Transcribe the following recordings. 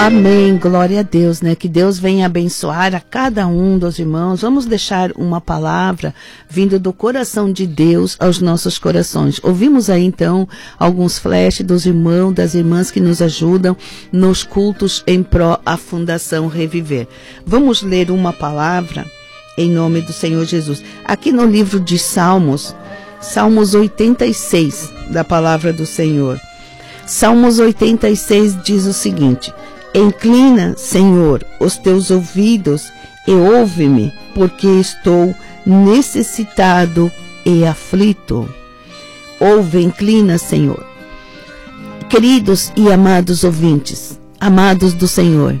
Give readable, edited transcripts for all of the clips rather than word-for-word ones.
Amém, glória a Deus, né? Que Deus venha abençoar a cada um dos irmãos. Vamos deixar uma palavra vindo do coração de Deus aos nossos corações. Ouvimos aí então alguns flashes dos irmãos, das irmãs que nos ajudam nos cultos em pró à Fundação Reviver. Vamos ler uma palavra em nome do Senhor Jesus. Aqui no livro de Salmos, Salmos 86, da palavra do Senhor. Salmos 86 diz o seguinte: inclina, Senhor, os teus ouvidos e ouve-me, porque estou necessitado e aflito. Ouve, inclina, Senhor. Queridos e amados ouvintes, amados do Senhor,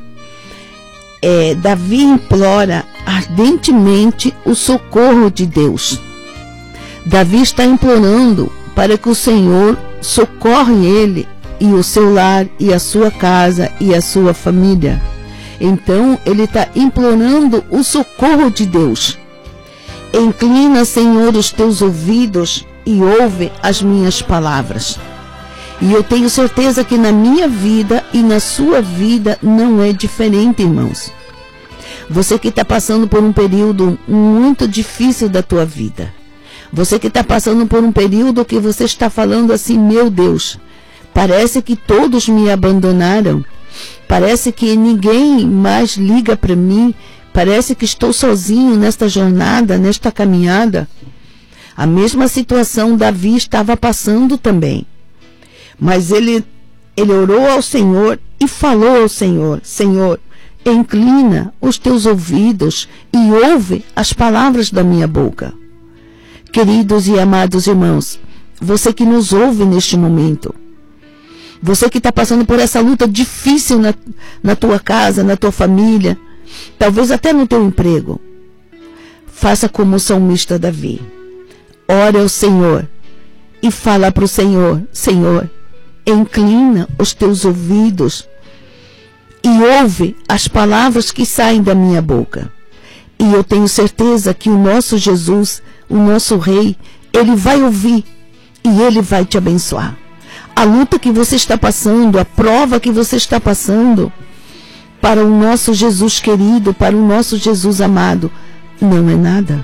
Davi implora ardentemente o socorro de Deus. Davi está implorando para que o Senhor socorre ele e o seu lar, e a sua casa, e a sua família. Então, ele está implorando o socorro de Deus. Inclina, Senhor, os teus ouvidos e ouve as minhas palavras. E eu tenho certeza que na minha vida e na sua vida não é diferente, irmãos. Você que está passando por um período muito difícil da tua vida. Você que está passando por um período que você está falando assim, meu Deus, parece que todos me abandonaram. Parece que ninguém mais liga para mim. Parece que estou sozinho nesta jornada, nesta caminhada. A mesma situação Davi estava passando também. Mas ele orou ao Senhor e falou ao Senhor: Senhor, inclina os teus ouvidos e ouve as palavras da minha boca. Queridos e amados irmãos, você que nos ouve neste momento, você que está passando por essa luta difícil na tua casa, na tua família, talvez até no teu emprego, faça como o salmista Davi. Ore ao Senhor e fala para o Senhor: Senhor, inclina os teus ouvidos e ouve as palavras que saem da minha boca. E eu tenho certeza que o nosso Jesus, o nosso Rei, Ele vai ouvir e Ele vai te abençoar. A luta que você está passando, a prova que você está passando, para o nosso Jesus querido, para o nosso Jesus amado, não é nada.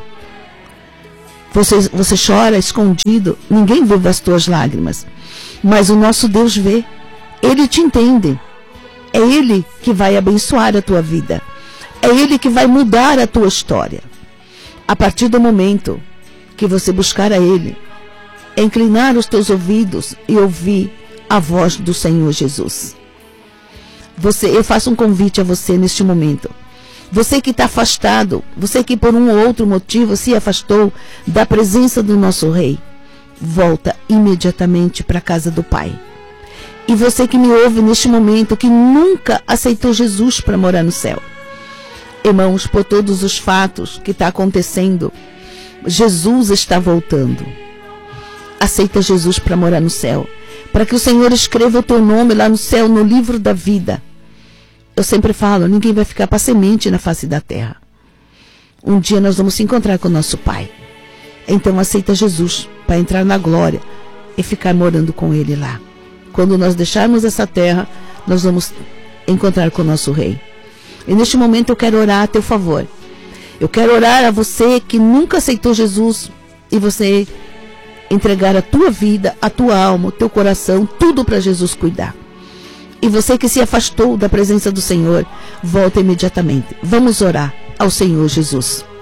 Você chora escondido, ninguém vê as tuas lágrimas, mas o nosso Deus vê, Ele te entende. É Ele que vai abençoar a tua vida, é Ele que vai mudar a tua história. A partir do momento que você buscar a Ele, inclinar os teus ouvidos e ouvir a voz do Senhor Jesus. Eu faço um convite a você neste momento. Você que está afastado, você que por um ou outro motivo se afastou da presença do nosso Rei, volta imediatamente para a casa do Pai. E você que me ouve neste momento, que nunca aceitou Jesus para morar no céu. Irmãos, por todos os fatos que está acontecendo, Jesus está voltando. Aceita Jesus para morar no céu, para que o Senhor escreva o teu nome lá no céu, no livro da vida. Eu sempre falo, ninguém vai ficar para semente na face da terra. Um dia nós vamos se encontrar com o nosso Pai. Então aceita Jesus para entrar na glória e ficar morando com Ele lá. Quando nós deixarmos essa terra, nós vamos encontrar com o nosso Rei. E neste momento eu quero orar a teu favor. Eu quero orar a você que nunca aceitou Jesus e você entregar a tua vida, a tua alma, o teu coração, tudo para Jesus cuidar. E você que se afastou da presença do Senhor, volta imediatamente. Vamos orar ao Senhor Jesus.